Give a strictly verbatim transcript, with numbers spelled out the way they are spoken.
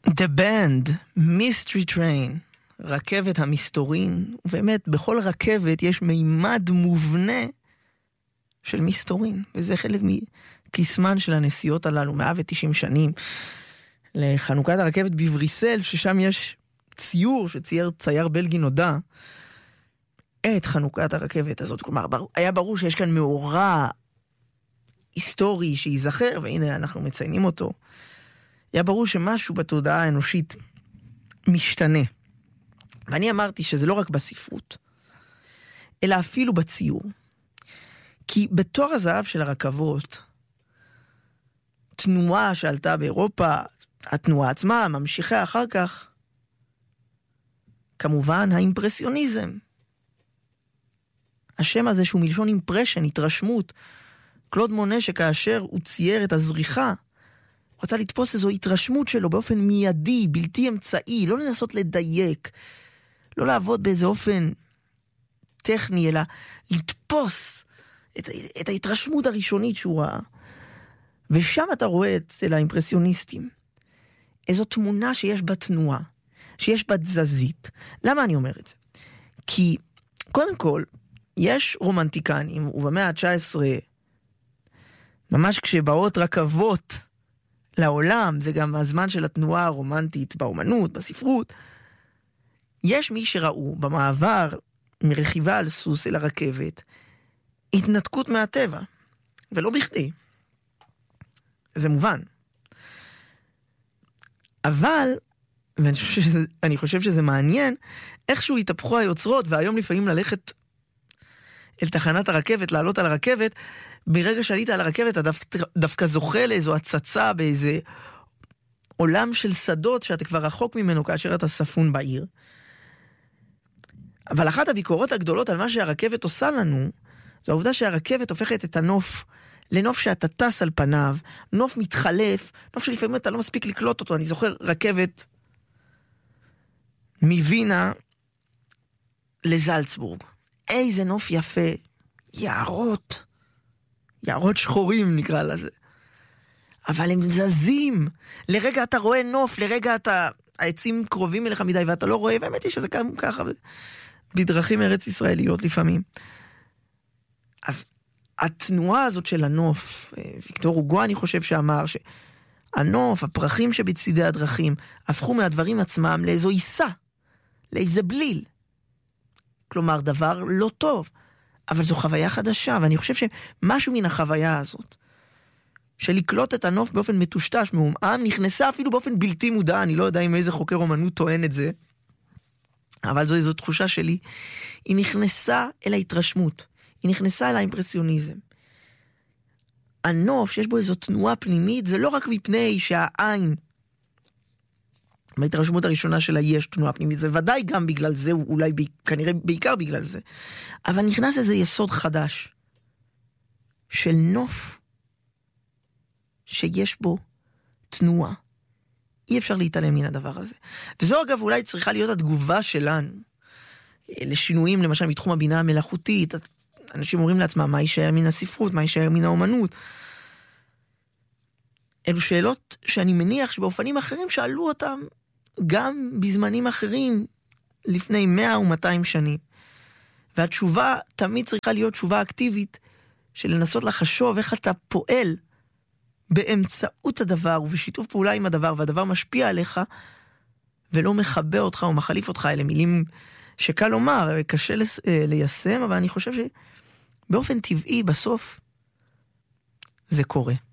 The Band, Mystery Train, רכבת המסתורין, ובאמת בכל רכבת יש מימד מובנה של מסתורין, וזה חלק מקסמן של הנסיעות הללו, מאה ותשעים שנים, לחנוכת הרכבת בבריסל, ששם יש ציור שצייר צייר בלגי נודע, את חנוכת הרכבת הזאת. כלומר, היה ברור שיש כאן מאורע היסטורי שיזכר, והנה אנחנו מציינים אותו. היה ברור שמשהו בתודעה האנושית משתנה. ואני אמרתי שזה לא רק בספרות, אלא אפילו בציור. כי בתור הזהב של הרכבות, תנועה שעלתה באירופה, התנועה עצמה, ממשיכה אחר כך, כמובן האימפרסיוניזם. השם הזה שהוא מלשון אימפרשן, התרשמות. קלוד מונה שכאשר הוא צייר את הזריחה, הוא רצה לתפוס איזו התרשמות שלו באופן מיידי, בלתי אמצעי, לא לנסות לדייק, לא לעבוד באיזה אופן טכני, אלא לתפוס את, את ההתרשמות הראשונית שהוא ראה. ושם אתה רואה אצל האימפרסיוניסטים איזו תמונה שיש בה תנועה, שיש בה תזזית. למה אני אומר את זה? כי קודם כל, יש רומנטיקנים, ובמאה ה-תשע עשרה, ממש כשבאות רכבות לעולם, זה גם הזמן של התנועה הרומנטית באומנות, בספרות, יש מי שראו במעבר מרכיבה על סוס אל הרכבת, התנתקות מהטבע, ולא בכדי. זה מובן. אבל, ואני חושב שזה, אני חושב שזה מעניין, איכשהו התהפכו היוצרות, והיום לפעמים ללכת אל תחנת הרכבת, לעלות על הרכבת, ברגע שעלית על הרכבת, אתה דווקא, דווקא זוכה לאיזו הצצה באיזה עולם של שדות, שאתה כבר רחוק ממנו כאשר אתה ספון בעיר. אבל אחת הביקורות הגדולות על מה שהרכבת עושה לנו, זו העובדה שהרכבת הופכת את הנוף לנוף שאתה טס על פניו, נוף מתחלף, נוף שלפעמים אתה לא מספיק לקלוט אותו. אני זוכר רכבת מווינה לזלצבורג. איזה נוף יפה, יערות, יערות שחורים נקרא לזה. אבל הם זזים. לרגע אתה רואה נוף, לרגע אתה, העצים קרובים אליך מדי ואתה לא רואה, והאמת היא שזה גם ככה בדרכים ארץ ישראליות לפעמים. אז התנועה הזאת של הנוף, ויקטור הוגו אני חושב שאמר שהנוף, הפרחים שבצדי הדרכים, הפכו מהדברים עצמם לאיזו עיסה, לאיזה בליל. כלומר, דבר לא טוב. אבל זו חוויה חדשה, ואני חושב שמשהו מן החוויה הזאת, של לקלוט את הנוף באופן מטושטש, מעומעם, נכנסה אפילו באופן בלתי מודע, אני לא יודע אם איזה חוקר אומנות טוען את זה, אבל זו איזו תחושה שלי, היא נכנסה אל ההתרשמות, היא נכנסה אל האימפרסיוניזם. הנוף שיש בו איזו תנועה פנימית, זה לא רק מפני שהעין, בהתרשמות הראשונה שלה יש תנועה פנימית, זה ודאי גם בגלל זה, אולי ב... כנראה בעיקר בגלל זה, אבל נכנס איזה יסוד חדש, של נוף, שיש בו תנועה. אי אפשר להתעלם מן הדבר הזה. וזו אגב אולי צריכה להיות התגובה שלנו, לשינויים למשל מתחום הבינה המלאכותית, אנשים אומרים לעצמם מה יישאר מן הספרות, מה יישאר מן האומנות. אלו שאלות שאני מניח שבאופנים אחרים שאלו אותם, גם בזמנים אחרים, לפני מאה ומאתיים שנים. והתשובה תמיד צריכה להיות תשובה אקטיבית, של לנסות לחשוב איך אתה פועל באמצעות הדבר, ובשיתוף פעולה עם הדבר, והדבר משפיע עליך, ולא מחבא אותך או מחליף אותך. אלה מילים שקל לומר, קשה ליישם, אבל אני חושב שבאופן טבעי בסוף זה קורה.